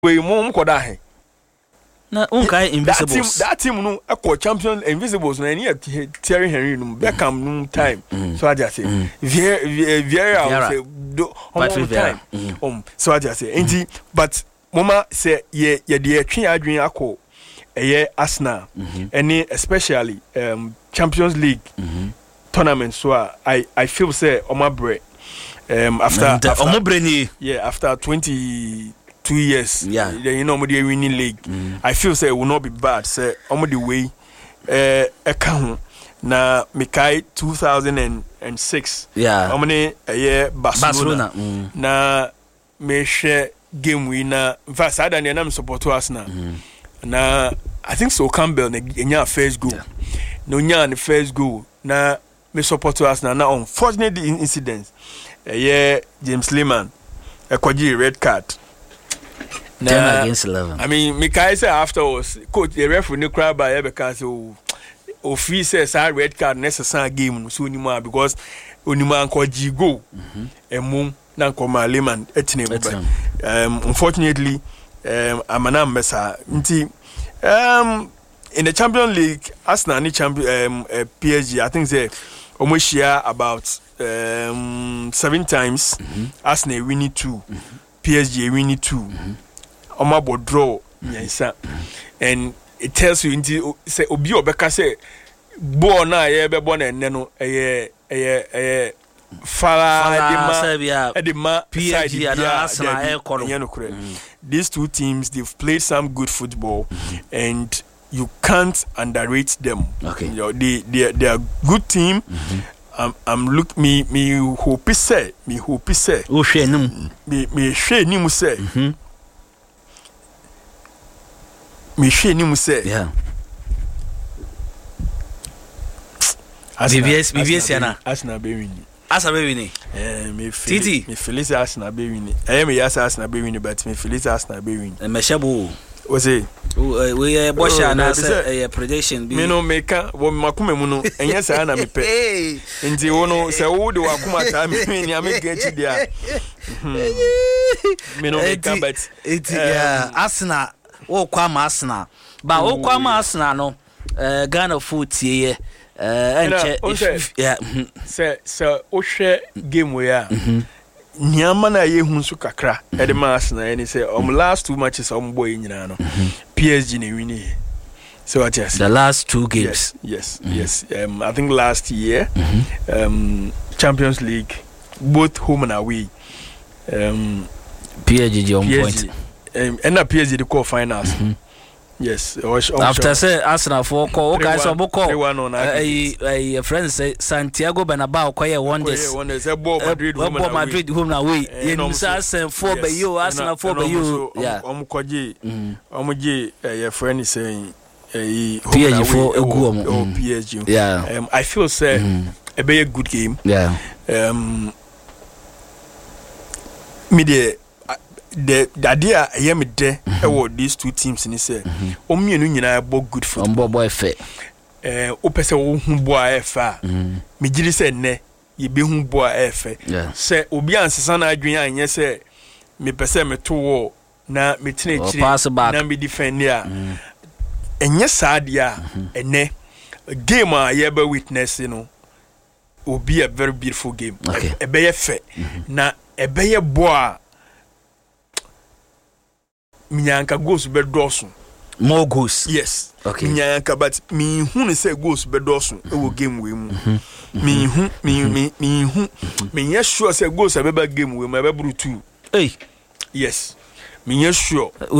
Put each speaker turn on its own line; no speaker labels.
we mum koda
na unkai Invisibles
that team no a champion Invisibles na any Thierry Henry no Beckham no time so I just say Vieira say
Patrick Vieira
so I just say but mama say ye de twen adwen akọ Arsenal and especially Champions League tournament so I feel say Omabre after 22 years you know the winning league I feel say it will not be bad say the way account na Mikai 2006 Barcelona na me share game winner first I don't know support Arsenal na I think so Campbell na first goal no nya the first goal na me support Arsenal na unfortunate incidents James Lehman a red card
10 against 11.
I mean, Mikai said afterwards, coach the referee no cry by because office says red card necessary game so anymore because onima ko Gigo emu na ko Lehman etine unfortunately amana mesa nti in the Champions League Arsenal ni champion PSG I think say almost share about 7 times Arsenal winning 2 PSG winning 2 Omabo draw yes and it tells you into say obi obeka say ball na ye be born and no fara edema
PSG and Arsenal
these two teams they've played some good football and you can't underrate them.
Okay.
You know, they are good team. I'm look me hope say
o hwe nim
me hwe nim say me hwe nim say
yeah BBS yana
Arsenal be win me
Titi
me Felice Arsenal be win me yes Arsenal be win but me Felice Arsenal be win
me shebo
what's it
we bosha na say prediction be
me no make wo makuma mu no enye sa na me pe nti wo no se wo de wakuma ta me ni ame get dia me no make but
Arsenal wo kwama Arsenal ba wo kwama Arsenal no Ghana foot
se o hwe game we a niama na ye hu so kakra e de ma Arsenal any say last 2 matches boy nyina no PSG na win so what you
the last 2 games
yes I think last year Champions League both home and away
PSG on point
and na PSG the quarter finals yes
after say Arsenal for call guys so call friends say Santiago Bernabeu koye wonders Madrid home na way you say Arsenal 4 by you Arsenal 4 by you yeah
omuje your friend saying
PSG for egu
PSG
yeah
I feel say a be a good game
yeah
media the idea I am there these two teams in say omienu nyina bo good football
boy fair
o pese wo hu boa efa me giri say ne ye be hu boa efa say obi ansesa na adwen anye say me pese me to wo na me tena chiri na me defend ya enye saade a ene game a ye be witness no will be a very beautiful game e be ye fe na e be ye boa Minyanka goes be dosun.
More goals.
Yes.
Okay.
Minyanka but me who say goes be dosun. E will game we mu. Me who me yes sure say goes be game we mu be bru 2.
Hey.
Yes. Me yes sure.